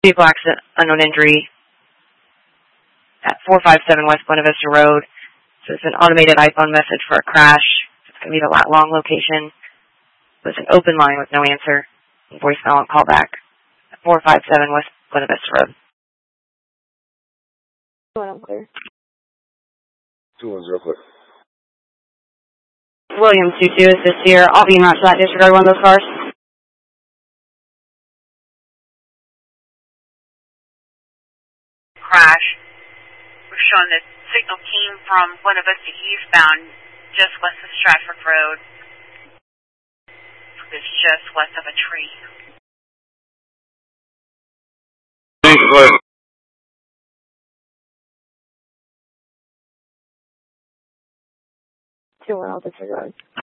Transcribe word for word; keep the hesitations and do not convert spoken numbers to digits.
Vehicle accident, unknown injury at four five seven West Buena Vista Road. So it's an automated iPhone message for a crash. It's going to be the lat long location. It's an open line with no answer. Voicemail and callback at four five seven West Buena Vista Road. Two one clear. Two one zero clear. William two two, assist here. I'll be in route to that disregard one of those cars. Crash. We've shown that signal came from Buena Vista eastbound, just west of Stratford Road. It's just west of a tree. Thanks, clear. Two one, I'll disregard.